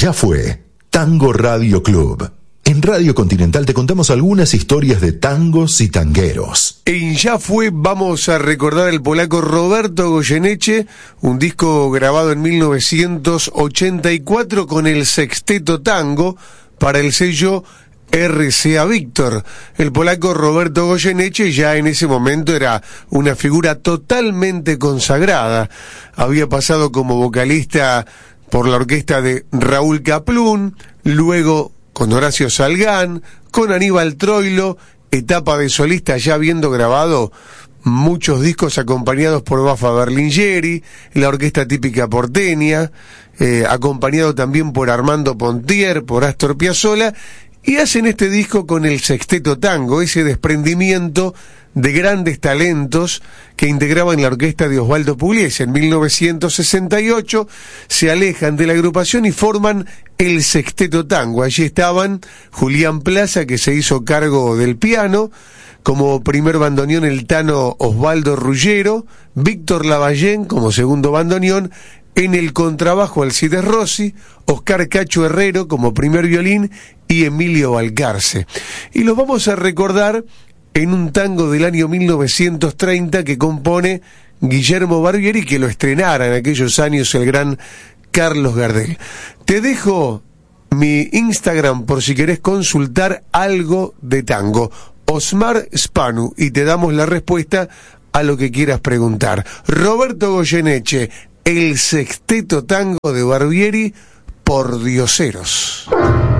Ya fue Tango Radio Club. En Radio Continental te contamos algunas historias de tangos y tangueros. En Ya fue vamos a recordar al polaco Roberto Goyeneche, un disco grabado en 1984 con el Sexteto Tango para el sello RCA Víctor. El polaco Roberto Goyeneche ya en ese momento era una figura totalmente consagrada. Había pasado como vocalista por la orquesta de Raúl Kaplún, luego con Horacio Salgán, con Aníbal Troilo, etapa de solista ya habiendo grabado muchos discos acompañados por Bafa Berlingeri, la orquesta típica porteña, acompañado también por Armando Pontier, por Astor Piazzolla, y hacen este disco con el Sexteto Tango, ese desprendimiento de grandes talentos que integraban la orquesta de Osvaldo Pugliese. En 1968 se alejan de la agrupación y forman el Sexteto Tango. Allí estaban Julián Plaza, que se hizo cargo del piano, como primer bandoneón el tano Osvaldo Ruggero, Víctor Lavallén como segundo bandoneón, en el contrabajo Alcides Rossi, Oscar Cacho Herrero como primer violín y Emilio Balcarce. Y los vamos a recordar en un tango del año 1930 que compone Guillermo Barbieri, que lo estrenara en aquellos años el gran Carlos Gardel. Te dejo mi Instagram por si querés consultar algo de tango, Osmar Spanu, y te damos la respuesta a lo que quieras preguntar. Roberto Goyeneche, el Sexteto Tango de Barbieri, por Dioseros.